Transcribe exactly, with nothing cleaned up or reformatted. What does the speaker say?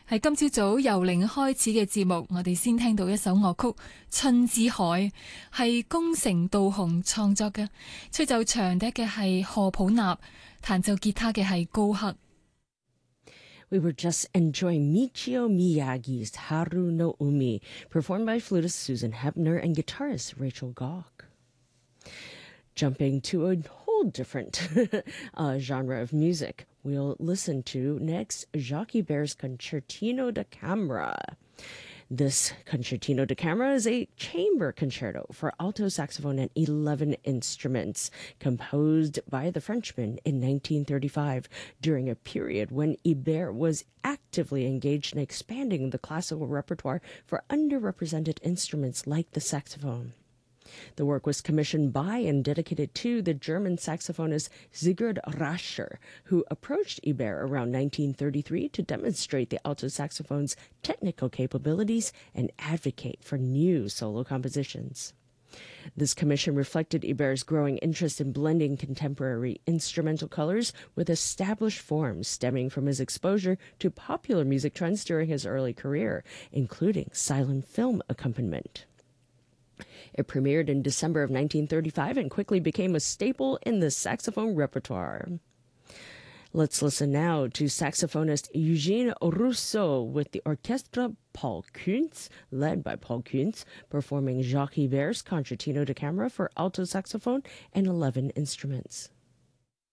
喺今朝早由零開始嘅節目，我哋先聽到一首樂曲《春之海》，係宮城道雄創作嘅，吹奏長笛嘅係賀普納，彈奏吉他嘅係高克。 We were just enjoying Michio Miyagi's Haru no Umi, performed by flutist Susan Hebner and guitarist Rachel Gauck. Jumping to a whole different uh, genre of music, we'll listen to next Jacques Ibert's Concertino da Camera. This Concertino da Camera is a chamber concerto for alto saxophone and eleven instruments, composed by the Frenchman in nineteen thirty-five, during a period when Ibert was actively engaged in expanding the classical repertoire for underrepresented instruments like the saxophone. The work was commissioned by and dedicated to the German saxophonist Sigurd Rascher, who approached Ibert around nineteen thirty-three to demonstrate the alto saxophone's technical capabilities and advocate for new solo compositions. This commission reflected Ibert's growing interest in blending contemporary instrumental colors with established forms, stemming from his exposure to popular music trends during his early career, including silent film accompaniment. It premiered in December of nineteen thirty-five and quickly became a staple in the saxophone repertoire. Let's listen now to saxophonist Eugene Rousseau with the orchestra Paul Kuntz, led by Paul Kuntz, performing Jacques Ibert's Concertino da Camera for alto saxophone and eleven instruments.